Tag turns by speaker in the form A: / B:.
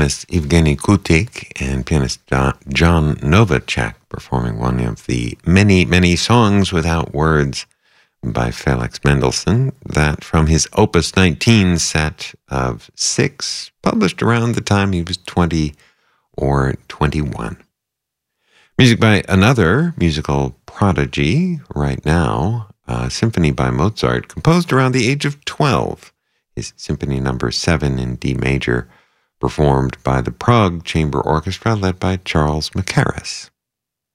A: pianist Evgeny Kutik and pianist John Novacek performing one of the many, many songs without words by Felix Mendelssohn, that from his Opus 19 set of 6, published around the time he was 20 or 21. Music by another musical prodigy right now, a symphony by Mozart, composed around the age of 12. His Symphony No. 7 in D major, performed by the Prague Chamber Orchestra led by Charles Mackerras.